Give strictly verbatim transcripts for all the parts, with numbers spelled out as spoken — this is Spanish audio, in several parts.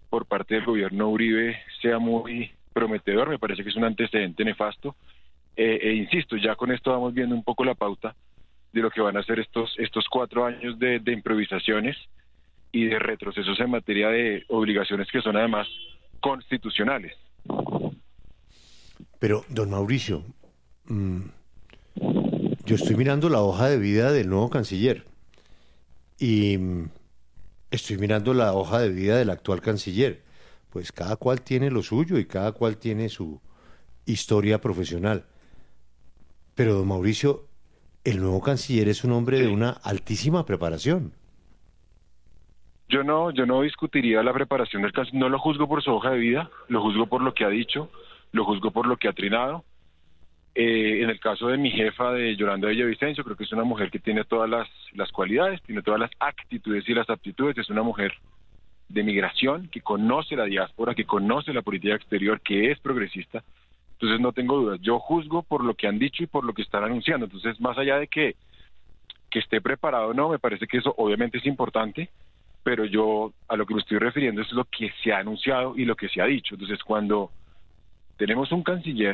por parte del gobierno Uribe sea muy prometedor. Me parece que es un antecedente nefasto. Eh, e insisto, ya con esto vamos viendo un poco la pauta de lo que van a ser estos, estos cuatro años de, de improvisaciones y de retrocesos en materia de obligaciones que son además constitucionales. Pero, don Mauricio, mmm, yo estoy mirando la hoja de vida del nuevo canciller y mmm, estoy mirando la hoja de vida del actual canciller. Pues cada cual tiene lo suyo y cada cual tiene su historia profesional. Pero, don Mauricio, el nuevo canciller es un hombre de una altísima preparación. Yo no, yo no discutiría la preparación del canciller, no lo juzgo por su hoja de vida, lo juzgo por lo que ha dicho, lo juzgo por lo que ha trinado. Eh, en el caso de mi jefa, de Yolanda Villavicencio, creo que es una mujer que tiene todas las, las cualidades, tiene todas las actitudes y las aptitudes, es una mujer de migración, que conoce la diáspora, que conoce la política exterior, que es progresista. Entonces no tengo dudas, yo juzgo por lo que han dicho y por lo que están anunciando. Entonces, más allá de que, que esté preparado o no, me parece que eso obviamente es importante, pero yo a lo que me estoy refiriendo es lo que se ha anunciado y lo que se ha dicho. Entonces, cuando tenemos un canciller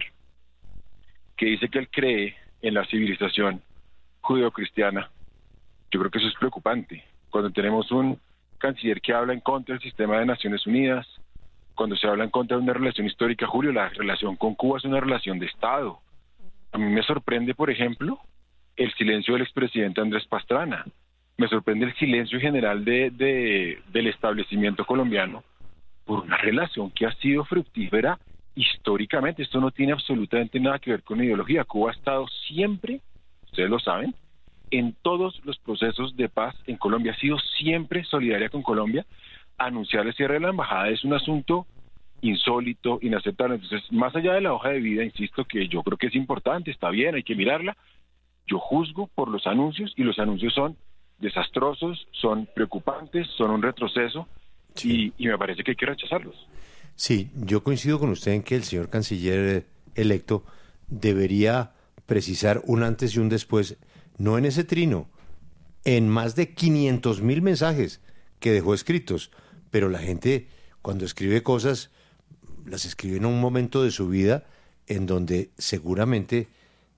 que dice que él cree en la civilización judeocristiana, yo creo que eso es preocupante. Cuando tenemos un canciller que habla en contra del sistema de Naciones Unidas, cuando se habla en contra de una relación histórica, Julio, la relación con Cuba es una relación de Estado. A mí me sorprende, por ejemplo, el silencio del expresidente Andrés Pastrana. Me sorprende el silencio general de, de, del establecimiento colombiano por una relación que ha sido fructífera históricamente. Esto no tiene absolutamente nada que ver con ideología. Cuba ha estado siempre, ustedes lo saben, en todos los procesos de paz en Colombia, ha sido siempre solidaria con Colombia. Anunciar el cierre de la embajada es un asunto insólito, inaceptable. Entonces, más allá de la hoja de vida, insisto que yo creo que es importante, está bien, hay que mirarla. Yo juzgo por los anuncios, y los anuncios son desastrosos, son preocupantes, son un retroceso, Sí. y, y me parece que hay que rechazarlos. Sí, yo coincido con usted en que el señor canciller electo debería precisar un antes y un después, no en ese trino, en más de quinientos mil mensajes que dejó escritos, pero la gente cuando escribe cosas las escribe en un momento de su vida en donde seguramente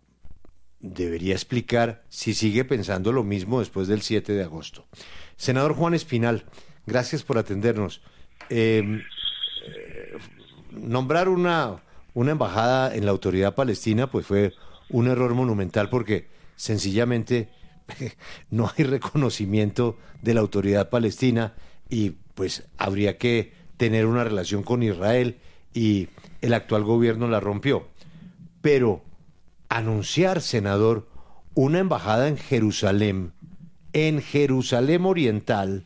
debería explicar si sigue pensando lo mismo después del siete de agosto. Senador Juan Espinal, gracias por atendernos. Eh, eh, nombrar una, una embajada en la autoridad palestina pues fue un error monumental porque sencillamente no hay reconocimiento de la autoridad palestina y pues habría que tener una relación con Israel y el actual gobierno la rompió. Pero anunciar, senador, una embajada en Jerusalén, en Jerusalén Oriental,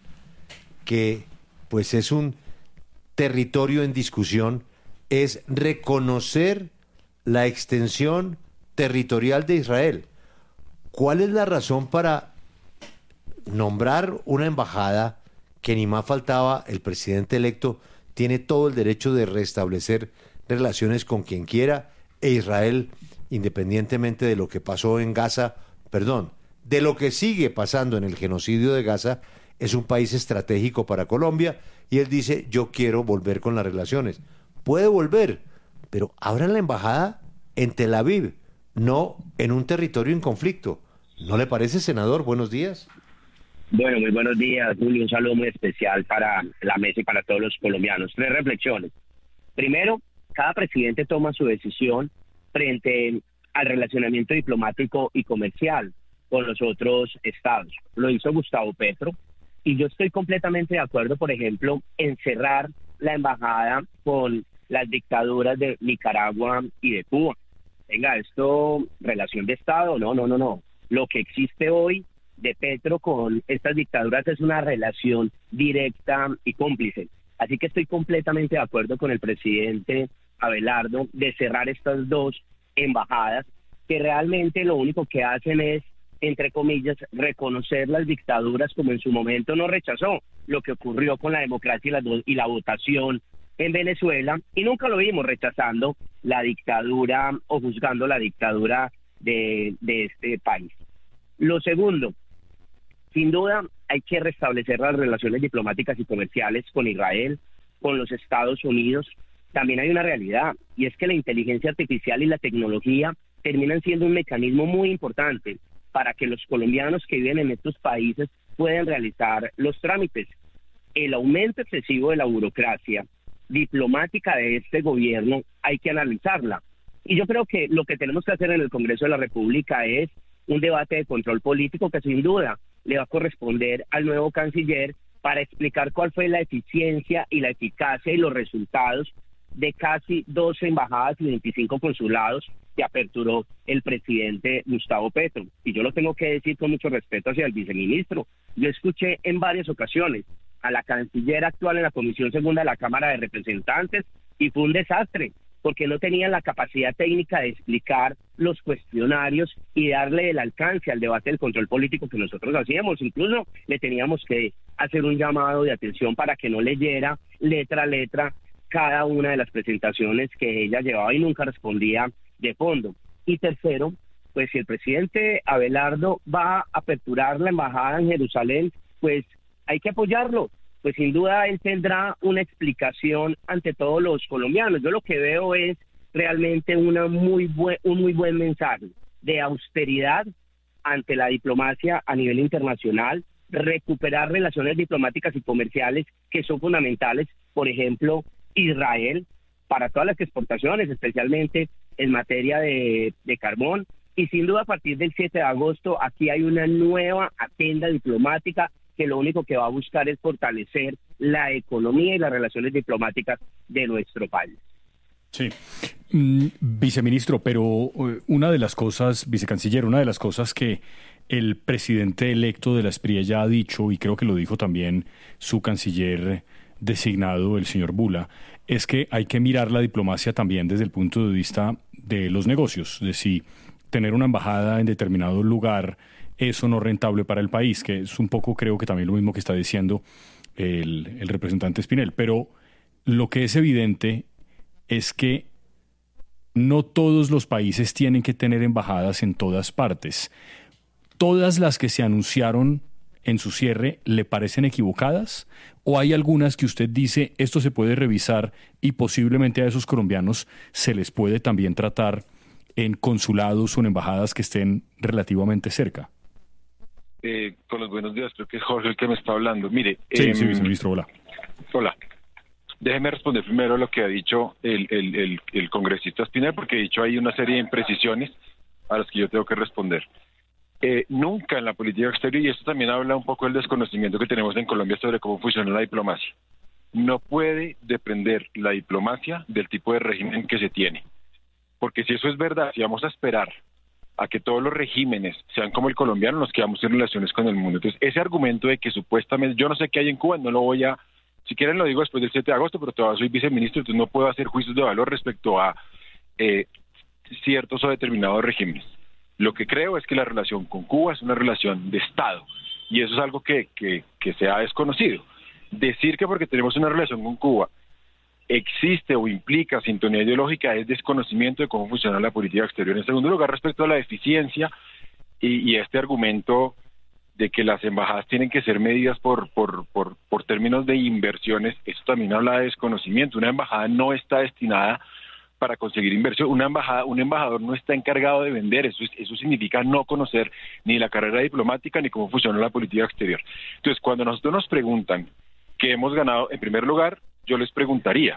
que pues es un territorio en discusión, es reconocer la extensión territorial de Israel. ¿Cuál es la razón para nombrar una embajada que ni más faltaba? El presidente electo tiene todo el derecho de restablecer relaciones con quien quiera e Israel, independientemente de lo que pasó en Gaza, perdón, de lo que sigue pasando en el genocidio de Gaza, es un país estratégico para Colombia y él dice, yo quiero volver con las relaciones. Puede volver, pero abran la embajada en Tel Aviv, no en un territorio en conflicto. ¿No le parece, senador? Buenos días. Bueno, muy buenos días, Julio. Un saludo muy especial para la mesa y para todos los colombianos. Tres reflexiones. Primero, cada presidente toma su decisión frente al relacionamiento diplomático y comercial con los otros estados. Lo hizo Gustavo Petro y yo estoy completamente de acuerdo, por ejemplo, en cerrar la embajada con las dictaduras de Nicaragua y de Cuba. Venga, esto, relación de estado, no, no, no, no. Lo que existe hoy de Petro con estas dictaduras es una relación directa y cómplice. Así que estoy completamente de acuerdo con el presidente Abelardo de cerrar estas dos embajadas que realmente lo único que hacen es, entre comillas, reconocer las dictaduras como en su momento no rechazó lo que ocurrió con la democracia y la, y la votación en Venezuela, y nunca lo vimos rechazando la dictadura o juzgando la dictadura de, de este país. Lo segundo, sin duda hay que restablecer las relaciones diplomáticas y comerciales con Israel. con los Estados Unidos, también hay una realidad, y es que la inteligencia artificial y la tecnología terminan siendo un mecanismo muy importante para que los colombianos que viven en estos países puedan realizar los trámites. El aumento excesivo de la burocracia diplomática de este gobierno hay que analizarla. Y yo creo que lo que tenemos que hacer en el Congreso de la República es un debate de control político que sin duda le va a corresponder al nuevo canciller para explicar cuál fue la eficiencia y la eficacia y los resultados de casi doce embajadas y veinticinco consulados que aperturó el presidente Gustavo Petro. Y yo lo tengo que decir con mucho respeto hacia el viceministro. Yo escuché en varias ocasiones a la canciller actual en la Comisión Segunda de la Cámara de Representantes y fue un desastre, porque no tenían la capacidad técnica de explicar los cuestionarios y darle el alcance al debate del control político que nosotros hacíamos. Incluso le teníamos que hacer un llamado de atención para que no leyera letra a letra cada una de las presentaciones que ella llevaba y nunca respondía de fondo. Y tercero, pues si el presidente Abelardo va a aperturar la embajada en Jerusalén, pues hay que apoyarlo. Pues sin duda él tendrá una explicación ante todos los colombianos. Yo lo que veo es realmente una muy buen, un muy buen mensaje de austeridad ante la diplomacia a nivel internacional, recuperar relaciones diplomáticas y comerciales que son fundamentales, por ejemplo, Israel, para todas las exportaciones, especialmente en materia de, de carbón, y sin duda a partir del siete de agosto aquí hay una nueva agenda diplomática que lo único que va a buscar es fortalecer la economía y las relaciones diplomáticas de nuestro país. Sí. Mm, viceministro, pero una de las cosas, vicecanciller, una de las cosas que el presidente electo de la Espriella ya ha dicho, y creo que lo dijo también su canciller designado, el señor Bula, es que hay que mirar la diplomacia también desde el punto de vista de los negocios, de si tener una embajada en determinado lugar es o no rentable para el país, que es un poco, creo que también lo mismo que está diciendo el, el representante Espinel. Pero lo que es evidente es que no todos los países tienen que tener embajadas en todas partes. ¿Todas las que se anunciaron en su cierre le parecen equivocadas? ¿O hay algunas que usted dice, esto se puede revisar y posiblemente a esos colombianos se les puede también tratar en consulados o en embajadas que estén relativamente cerca? Eh, con los buenos días, creo que es Jorge el que me está hablando. Mire, sí, eh, sí, viceministro, hola. Hola. Déjeme responder primero lo que ha dicho el, el, el, el congresista Espinel, porque ha dicho ahí una serie de imprecisiones a las que yo tengo que responder. Eh, nunca en la política exterior, y esto también habla un poco del desconocimiento que tenemos en Colombia sobre cómo funciona la diplomacia, no puede depender la diplomacia del tipo de régimen que se tiene. Porque si eso es verdad, si vamos a esperar a que todos los regímenes sean como el colombiano, nos quedamos sin relaciones con el mundo. Entonces, ese argumento de que supuestamente, yo no sé qué hay en Cuba, no lo voy a, si quieren lo digo después del siete de agosto, pero todavía soy viceministro, entonces no puedo hacer juicios de valor respecto a eh, ciertos o determinados regímenes. Lo que creo es que la relación con Cuba es una relación de Estado, y eso es algo que, que, que se ha desconocido. Decir que porque tenemos una relación con Cuba existe o implica sintonía ideológica es desconocimiento de cómo funciona la política exterior. En segundo lugar, respecto a la eficiencia y, y este argumento de que las embajadas tienen que ser medidas por, por, por, por términos de inversiones, eso también habla de desconocimiento. Una embajada no está destinada para conseguir inversión. Una embajada, un embajador no está encargado de vender. Eso, es, eso significa no conocer ni la carrera diplomática ni cómo funciona la política exterior. Entonces, cuando nosotros nos preguntan qué hemos ganado, en primer lugar, yo les preguntaría,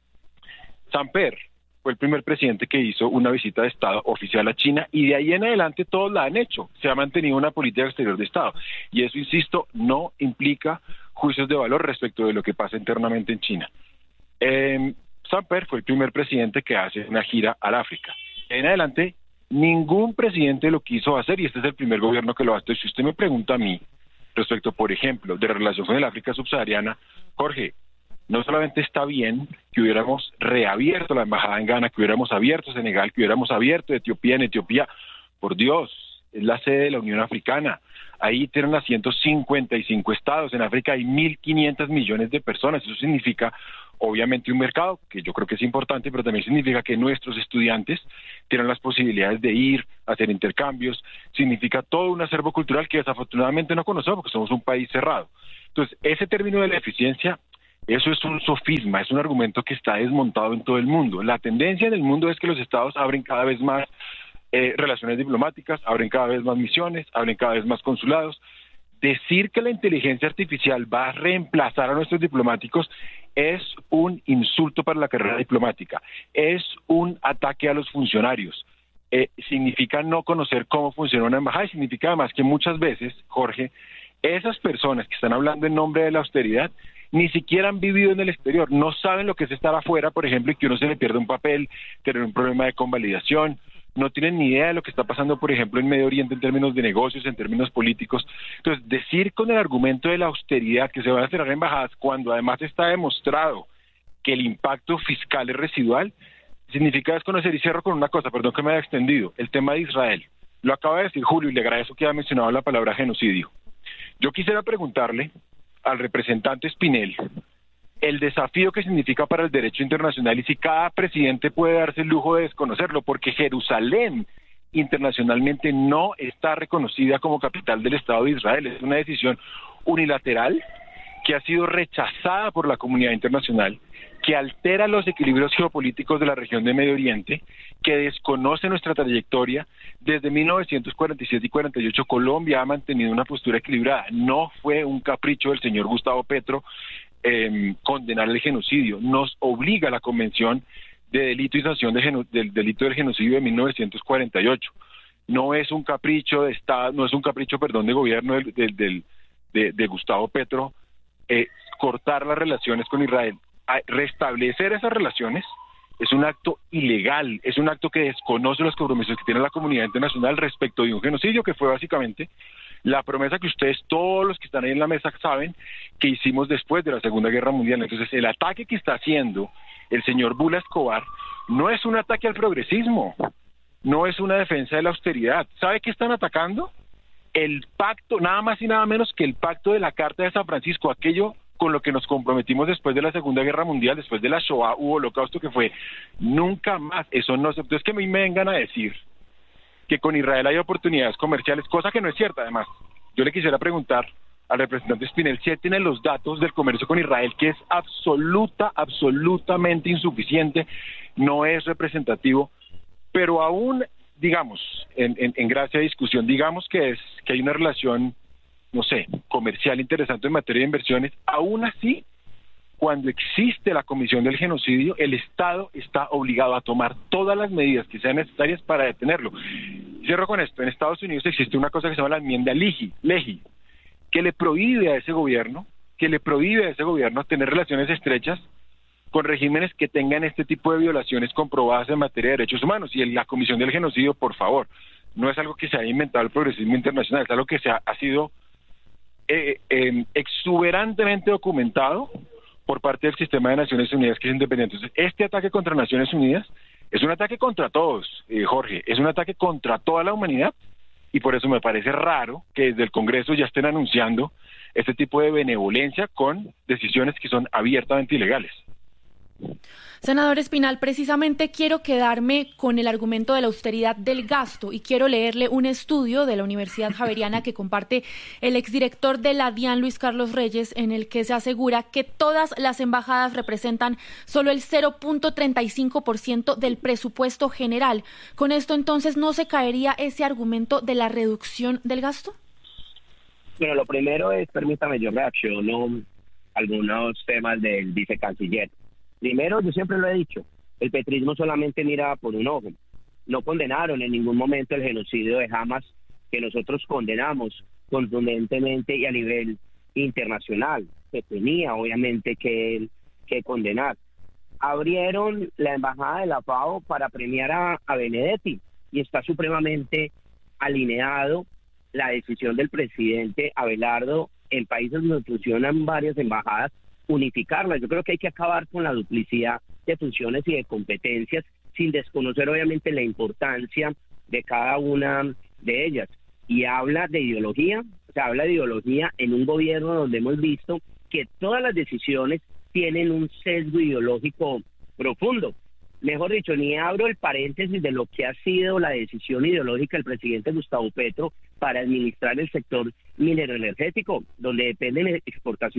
Samper fue el primer presidente que hizo una visita de Estado oficial a China y de ahí en adelante todos la han hecho. Se ha mantenido una política exterior de Estado. Y eso, insisto, no implica juicios de valor respecto de lo que pasa internamente en China. Eh, Samper fue el primer presidente que hace una gira al África. En adelante, ningún presidente lo quiso hacer y este es el primer gobierno que lo hace. Si usted me pregunta a mí respecto, por ejemplo, de relación con el África subsahariana, Jorge, no solamente está bien que hubiéramos reabierto la embajada en Ghana, que hubiéramos abierto Senegal, que hubiéramos abierto Etiopía. En Etiopía, por Dios, es la sede de la Unión Africana. Ahí tienen las ciento cincuenta y cinco estados. En África hay mil quinientos millones de personas. Eso significa, obviamente, un mercado, que yo creo que es importante, pero también significa que nuestros estudiantes tienen las posibilidades de ir, hacer intercambios. Significa todo un acervo cultural que desafortunadamente no conocemos porque somos un país cerrado. Entonces, ese término de la eficiencia Eso es un sofisma, es un argumento que está desmontado en todo el mundo. La tendencia en el mundo es que los estados abren cada vez más eh, relaciones diplomáticas, abren cada vez más misiones, abren cada vez más consulados. Decir que la inteligencia artificial va a reemplazar a nuestros diplomáticos es un insulto para la carrera diplomática, es un ataque a los funcionarios. Eh, significa no conocer cómo funciona una embajada y significa además que muchas veces, Jorge, esas personas que están hablando en nombre de la austeridad ni siquiera han vivido en el exterior, no saben lo que es estar afuera, por ejemplo, y que uno se le pierde un papel, tener un problema de convalidación, no tienen ni idea de lo que está pasando, por ejemplo, en Medio Oriente en términos de negocios, en términos políticos. Entonces, decir con el argumento de la austeridad que se van a cerrar embajadas cuando además está demostrado que el impacto fiscal es residual, significa desconocer. Y cierro con una cosa, perdón que me haya extendido, el tema de Israel. Lo acaba de decir Julio y le agradezco que haya mencionado la palabra genocidio. Yo quisiera preguntarle al representante Espinel el desafío que significa para el derecho internacional y si cada presidente puede darse el lujo de desconocerlo, porque Jerusalén internacionalmente no está reconocida como capital del Estado de Israel. Es una decisión unilateral que ha sido rechazada por la comunidad internacional, que altera los equilibrios geopolíticos de la región de Medio Oriente, que desconoce nuestra trayectoria. Desde mil novecientos cuarenta y siete y cuarenta y ocho Colombia ha mantenido una postura equilibrada. No fue un capricho del señor Gustavo Petro eh, condenar el genocidio. Nos obliga la Convención de Delito y Sanción de geno, del Delito del Genocidio de mil novecientos cuarenta y ocho. No es un capricho de Estado, no es un capricho, perdón, de gobierno del, del, del, de, de Gustavo Petro eh, cortar las relaciones con Israel. A restablecer esas relaciones es un acto ilegal, es un acto que desconoce los compromisos que tiene la comunidad internacional respecto de un genocidio que fue básicamente la promesa que ustedes, todos los que están ahí en la mesa, saben que hicimos después de la Segunda Guerra Mundial. Entonces, el ataque que está haciendo el señor Bula Escobar no es un ataque al progresismo, no es una defensa de la austeridad. ¿Sabe qué están atacando? El pacto, nada más y nada menos que el pacto de la Carta de San Francisco, aquello con lo que nos comprometimos después de la Segunda Guerra Mundial, después de la Shoah u Holocausto, que fue nunca más. Eso no se... Entonces, que a mí me vengan a decir que con Israel hay oportunidades comerciales, cosa que no es cierta, además. Yo le quisiera preguntar al representante Espinel si él tiene los datos del comercio con Israel, que es absoluta, absolutamente insuficiente, no es representativo, pero aún, digamos, en, en, en gracia de discusión, digamos que es que hay una relación, no sé, comercial interesante en materia de inversiones. Aún así, cuando existe la comisión del genocidio, el Estado está obligado a tomar todas las medidas que sean necesarias para detenerlo. Cierro con esto. En Estados Unidos existe una cosa que se llama la enmienda Leahy, Leahy, que le prohíbe a ese gobierno, que le prohíbe a ese gobierno tener relaciones estrechas con regímenes que tengan este tipo de violaciones comprobadas en materia de derechos humanos. Y en la comisión del genocidio, por favor, no es algo que se haya inventado el progresismo internacional, es algo que se ha, ha sido eh, eh, exuberantemente documentado por parte del sistema de Naciones Unidas, que es independiente. Entonces, este ataque contra Naciones Unidas es un ataque contra todos, eh, Jorge, es un ataque contra toda la humanidad, y por eso me parece raro que desde el Congreso ya estén anunciando este tipo de benevolencia con decisiones que son abiertamente ilegales. Senador Espinal, precisamente quiero quedarme con el argumento de la austeridad del gasto y quiero leerle un estudio de la Universidad Javeriana que comparte el exdirector de la DIAN, Luis Carlos Reyes, en el que se asegura que todas las embajadas representan solo el cero punto treinta y cinco por ciento del presupuesto general. ¿Con esto entonces no se caería ese argumento de la reducción del gasto? Bueno, lo primero es, permítame, yo reacciono a algunos temas del vicecanciller. Primero, yo siempre lo he dicho, el petrismo solamente mira por un ojo. No condenaron en ningún momento el genocidio de Hamas, que nosotros condenamos contundentemente y a nivel internacional. Se tenía, obviamente, que, que condenar. Abrieron la embajada de la FAO para premiar a, a Benedetti y está supremamente alineado la decisión del presidente Abelardo en países donde funcionan varias embajadas, unificarlas. Yo creo que hay que acabar con la duplicidad de funciones y de competencias sin desconocer obviamente la importancia de cada una de ellas. Y habla de ideología, o sea, habla de ideología en un gobierno donde hemos visto que todas las decisiones tienen un sesgo ideológico profundo. Mejor dicho, ni abro el paréntesis de lo que ha sido la decisión ideológica del presidente Gustavo Petro para administrar el sector minero energético, donde dependen exportaciones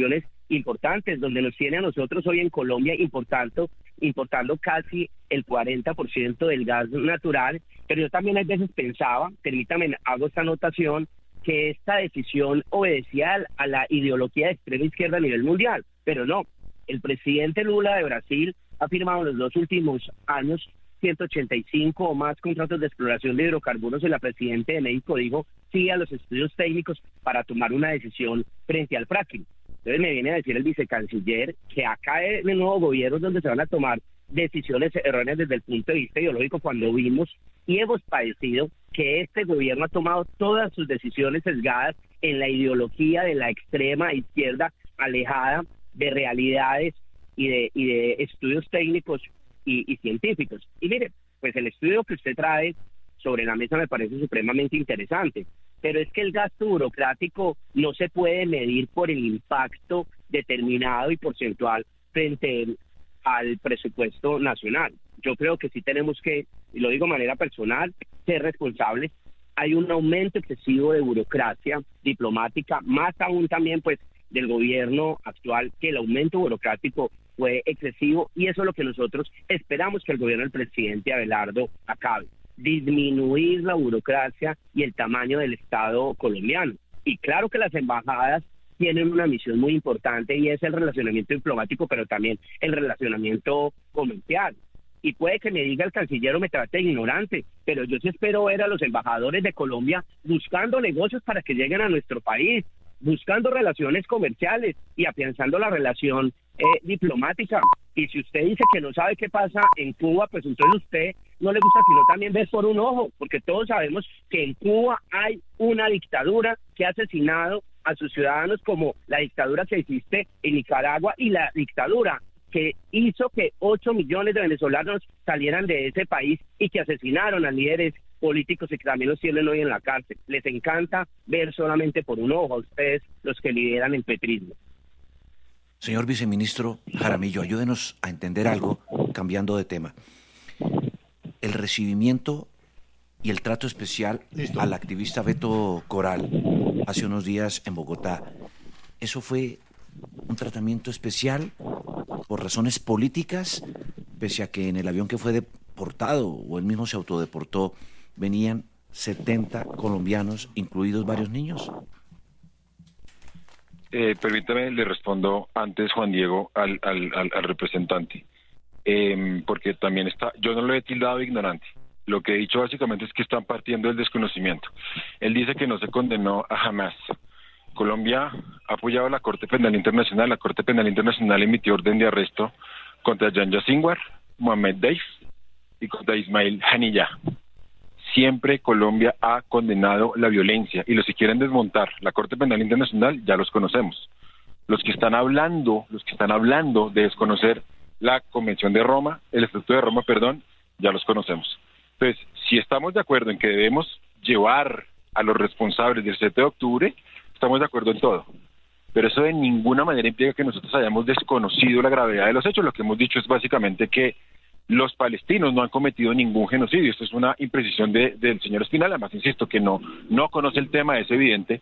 importantes, donde nos tiene a nosotros hoy en Colombia importando, importando casi el cuarenta por ciento del gas natural, pero yo también a veces pensaba, permítame, hago esta anotación, que esta decisión obedecía a la ideología de extrema izquierda a nivel mundial, pero no. El presidente Lula de Brasil ha firmado en los dos últimos años ciento ochenta y cinco o más contratos de exploración de hidrocarburos, y la presidenta de México dijo sí a los estudios técnicos para tomar una decisión frente al fracking. Entonces me viene a decir el vicecanciller que acá en el nuevo gobierno es donde se van a tomar decisiones erróneas desde el punto de vista ideológico, cuando vimos y hemos padecido que este gobierno ha tomado todas sus decisiones sesgadas en la ideología de la extrema izquierda, alejada de realidades y de, y de estudios técnicos y, y científicos. Y mire, pues el estudio que usted trae sobre la mesa me parece supremamente interesante, pero es que el gasto burocrático no se puede medir por el impacto determinado y porcentual frente al presupuesto nacional. Yo creo que sí tenemos que, y lo digo de manera personal, ser responsables. Hay un aumento excesivo de burocracia diplomática, más aún también pues del gobierno actual, que el aumento burocrático fue excesivo, y eso es lo que nosotros esperamos que el gobierno del presidente Abelardo acabe, disminuir la burocracia y el tamaño del Estado colombiano. Y claro que las embajadas tienen una misión muy importante, y es el relacionamiento diplomático, pero también el relacionamiento comercial. Y puede que me diga el canciller o me trate de ignorante, pero yo sí espero ver a los embajadores de Colombia buscando negocios para que lleguen a nuestro país, buscando relaciones comerciales y afianzando la relación eh, diplomática. Y si usted dice que no sabe qué pasa en Cuba, pues entonces usted no le gusta sino también ver por un ojo, porque todos sabemos que en Cuba hay una dictadura que ha asesinado a sus ciudadanos, como la dictadura que existe en Nicaragua y la dictadura que hizo que ocho millones de venezolanos salieran de ese país y que asesinaron a líderes políticos y que también los tienen hoy en la cárcel. Les encanta ver solamente por un ojo a ustedes, los que lideran el petrismo. Señor viceministro Jaramillo, ayúdenos a entender algo, cambiando de tema. El recibimiento y el trato especial Listo. al activista Beto Coral hace unos días en Bogotá, ¿eso fue un tratamiento especial por razones políticas, pese a que en el avión que fue deportado, o él mismo se autodeportó, venían setenta colombianos, incluidos varios niños? Eh, permítame, le respondo antes, Juan Diego, al, al, al, al representante, eh, porque también está, yo no lo he tildado de ignorante. Lo que he dicho básicamente es que están partiendo del desconocimiento. Él dice que no se condenó a Hamas. Colombia ha apoyado a la Corte Penal Internacional. La Corte Penal Internacional emitió orden de arresto contra Yahya Sinwar, Mohamed Deif y contra Ismail Haniyeh. Siempre Colombia ha condenado la violencia, y los que quieren desmontar la Corte Penal Internacional ya los conocemos. Los que están hablando, los que están hablando de desconocer la Convención de Roma, el Estatuto de Roma, perdón, ya los conocemos. Entonces, si estamos de acuerdo en que debemos llevar a los responsables del siete de octubre, estamos de acuerdo en todo. Pero eso de ninguna manera implica que nosotros hayamos desconocido la gravedad de los hechos. Lo que hemos dicho es básicamente que los palestinos no han cometido ningún genocidio. Esto es una imprecisión de, del señor Espinal. Además, insisto, que no, no conoce el tema, es evidente.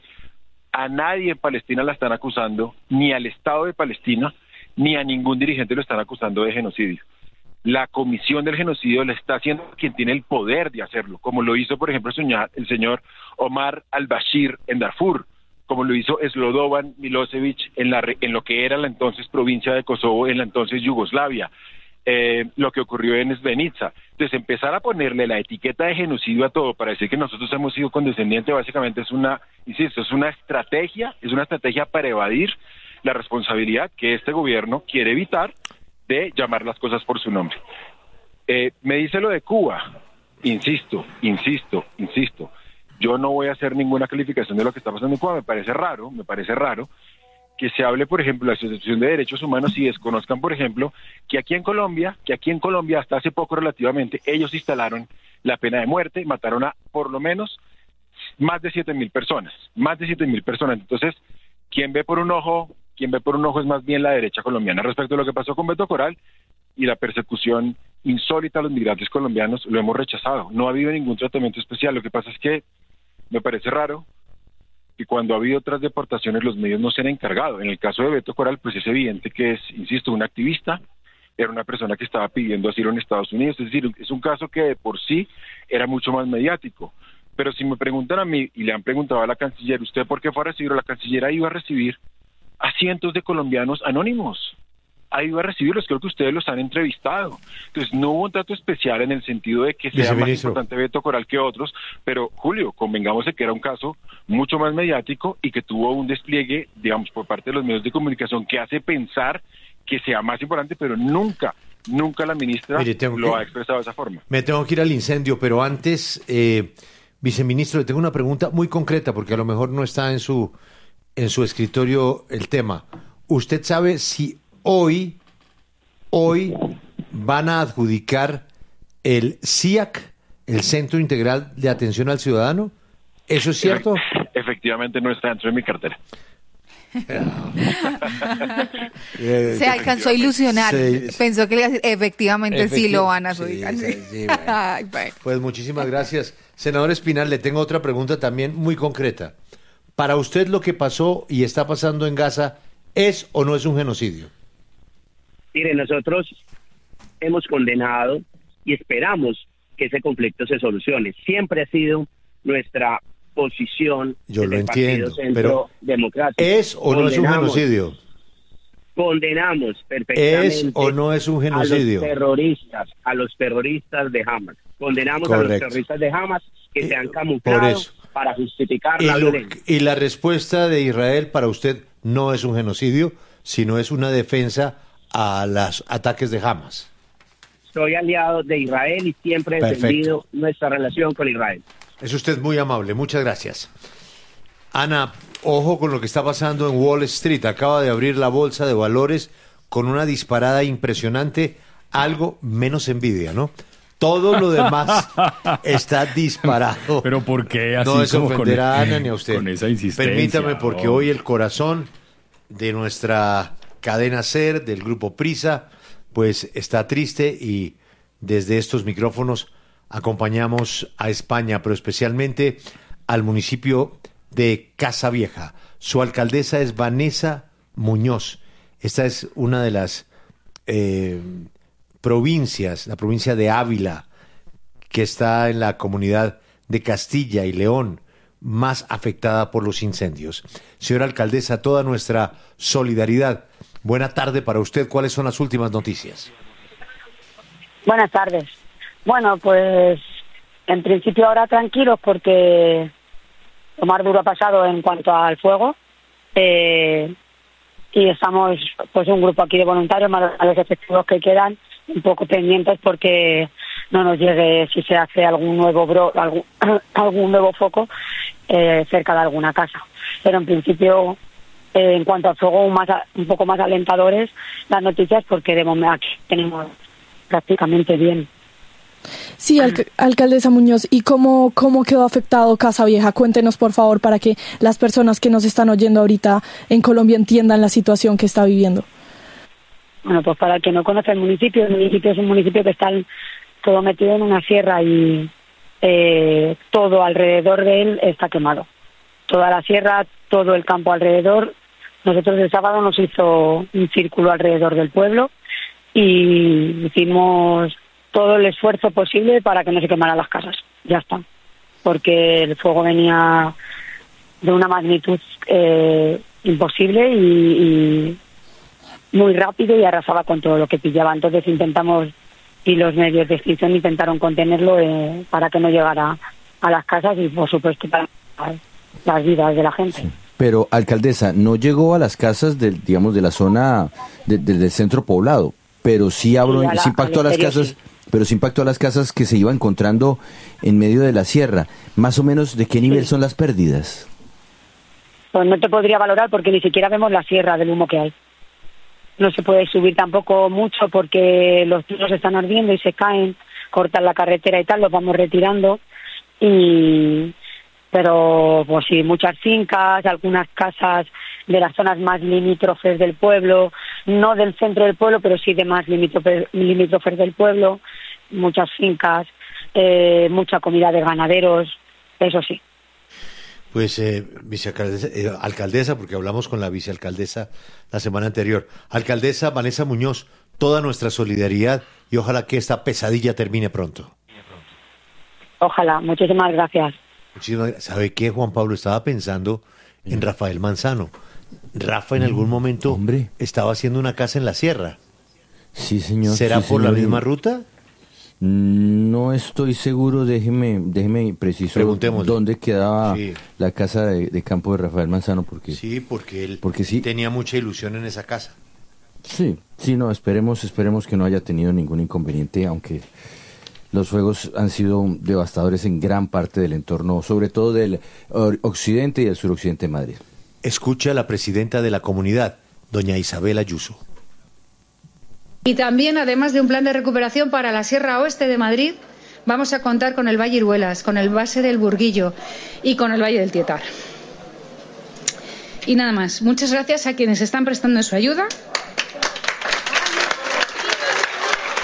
A nadie en Palestina la están acusando, ni al Estado de Palestina, ni a ningún dirigente lo están acusando de genocidio. La comisión del genocidio la está haciendo quien tiene el poder de hacerlo, como lo hizo, por ejemplo, el señor, el señor Omar al-Bashir en Darfur, como lo hizo Slobodan Milosevic en, la, en lo que era la entonces provincia de Kosovo, en la entonces Yugoslavia, eh, lo que ocurrió en Srebrenica. Entonces, empezar a ponerle la etiqueta de genocidio a todo para decir que nosotros hemos sido condescendientes, básicamente es una, insisto, es una estrategia, es una estrategia para evadir la responsabilidad que este gobierno quiere evitar de llamar las cosas por su nombre. Eh, me dice lo de Cuba, insisto, insisto, insisto, yo no voy a hacer ninguna calificación de lo que está pasando en Cuba. Me parece raro, me parece raro que se hable, por ejemplo, de la Asociación de Derechos Humanos y desconozcan, por ejemplo, que aquí en Colombia, que aquí en Colombia hasta hace poco relativamente, ellos instalaron la pena de muerte, mataron a por lo menos más de siete mil personas, más de siete mil personas. Entonces, quien ve por un ojo, quien ve por un ojo es más bien la derecha colombiana. Respecto a lo que pasó con Beto Coral y la persecución insólita a los migrantes colombianos, lo hemos rechazado. No ha habido ningún tratamiento especial. Lo que pasa es que me parece raro que cuando ha habido otras deportaciones los medios no se han encargado. En el caso de Beto Coral, pues es evidente que es, insisto, un activista, era una persona que estaba pidiendo asilo en Estados Unidos, es decir, es un caso que de por sí era mucho más mediático. Pero si me preguntan a mí, y le han preguntado a la canciller, ¿usted por qué fue a recibir? La canciller iba a recibir a cientos de colombianos anónimos. Ha ido a recibirlos, creo que ustedes los han entrevistado. Entonces no hubo un trato especial en el sentido de que sea más importante Beto Coral que otros, pero Julio, convengamos de que era un caso mucho más mediático y que tuvo un despliegue, digamos, por parte de los medios de comunicación que hace pensar que sea más importante, pero nunca, nunca la ministra Mire, lo que, ha expresado de esa forma. Me tengo que ir al incendio, pero antes, eh, viceministro, le tengo una pregunta muy concreta, porque a lo mejor no está en su, en su escritorio el tema. ¿Usted sabe si Hoy, hoy van a adjudicar el C I A C, el Centro Integral de Atención al Ciudadano? ¿Eso es cierto? Efectivamente no está dentro de mi cartera. Se alcanzó a ilusionar. Sí, Pensó que le iba a decir, efectivamente Efecti sí lo van a adjudicar. Sí, sí, sí, bueno. Ay, bueno. Pues muchísimas gracias. Senador Espinal, le tengo otra pregunta también muy concreta. Para usted lo que pasó y está pasando en Gaza, ¿es o no es un genocidio? Mire, nosotros hemos condenado y esperamos que ese conflicto se solucione. Siempre ha sido nuestra posición. Yo lo entiendo, pero ¿es o no es un genocidio? Condenamos perfectamente. ¿Es o no es un genocidio? A los terroristas, a los terroristas de Hamas. Condenamos Correcto. a los terroristas de Hamas que eh, se han camuflado para justificar y la lo, violencia. Y la respuesta de Israel para usted no es un genocidio, sino es una defensa a los ataques de Hamas. Soy aliado de Israel y siempre he Perfecto. defendido nuestra relación con Israel. Es usted muy amable, muchas gracias. Ana, ojo con lo que está pasando en Wall Street. Acaba de abrir la bolsa de valores con una disparada impresionante, algo menos envidia, ¿no? Todo lo demás está disparado. Pero ¿por qué así? No es ofender a Ana ni a usted. Con esa insistencia. Permítame, porque hoy el corazón de nuestra cadena SER, del grupo Prisa, pues está triste y desde estos micrófonos acompañamos a España, pero especialmente al municipio de Casavieja. Su alcaldesa es Vanessa Muñoz. Esta es una de las eh, provincias, la provincia de Ávila, que está en la comunidad de Castilla y León, más afectada por los incendios. Señora alcaldesa, toda nuestra solidaridad. Buena tarde para usted. ¿Cuáles son las últimas noticias? Buenas tardes. Bueno, pues en principio ahora tranquilos porque lo más duro ha pasado en cuanto al fuego. Eh, y estamos, pues un grupo aquí de voluntarios, más los efectivos que quedan, un poco pendientes porque no nos llegue si se hace algún nuevo bro, algún, algún nuevo foco eh, cerca de alguna casa. Pero en principio, eh, en cuanto al fuego, más, un poco más alentadores las noticias porque de momento aquí tenemos prácticamente bien. Sí, alc- alcaldesa Muñoz, ¿y cómo, cómo quedó afectado Casavieja? Cuéntenos, por favor, para que las personas que nos están oyendo ahorita en Colombia entiendan la situación que está viviendo. Bueno, pues para el que no conoce el municipio, el municipio es un municipio que está todo metido en una sierra y eh, todo alrededor de él está quemado. Toda la sierra, todo el campo alrededor. Nosotros el sábado nos hizo un círculo alrededor del pueblo y hicimos todo el esfuerzo posible para que no se quemaran las casas. Ya está. Porque el fuego venía de una magnitud eh, imposible y, y muy rápido y arrasaba con todo lo que pillaba. Entonces intentamos, y los medios de extinción intentaron contenerlo eh, para que no llegara a las casas y, por supuesto, para las vidas de la gente. Sí. Pero, alcaldesa, no llegó a las casas del, digamos, de la zona de, de, del centro poblado, pero sí, abro, sí, la, sí impactó a las casas... Sí. Pero se impactó a las casas que se iba encontrando en medio de la sierra. Más o menos, ¿de qué nivel sí. son las pérdidas? Pues no te podría valorar porque ni siquiera vemos la sierra del humo que hay. No se puede subir tampoco mucho porque los tiros están ardiendo y se caen, cortan la carretera y tal, los vamos retirando. Y pero pues sí, muchas fincas, algunas casas de las zonas más limítrofes del pueblo, no del centro del pueblo, pero sí de más limítrofes, limítrofes del pueblo, muchas fincas, eh, mucha comida de ganaderos, eso sí. Pues eh, vicealcaldesa, eh, alcaldesa, porque hablamos con la vicealcaldesa la semana anterior. Alcaldesa Vanessa Muñoz, toda nuestra solidaridad y ojalá que esta pesadilla termine pronto. Ojalá, muchísimas gracias. Muchísimas, ¿sabe qué, Juan Pablo? Estaba pensando en Rafael Manzano. Rafa en algún momento Hombre. estaba haciendo una casa en la sierra. Sí, señor. ¿Será sí, por señor. la misma ruta? No estoy seguro, déjeme, déjeme preciso Preguntémosle. dónde quedaba Sí. la casa de, de campo de Rafael Manzano, porque Sí, porque él Porque sí. tenía mucha ilusión en esa casa. sí, sí, no, esperemos, esperemos que no haya tenido ningún inconveniente, aunque los fuegos han sido devastadores en gran parte del entorno, sobre todo del or- occidente y del suroccidente de Madrid. Escucha a la presidenta de la comunidad, doña Isabel Ayuso. Y también, además de un plan de recuperación para la Sierra Oeste de Madrid, vamos a contar con el Valle Iruelas, con el Valle del Burguillo y con el Valle del Tietar. Y nada más. Muchas gracias a quienes están prestando su ayuda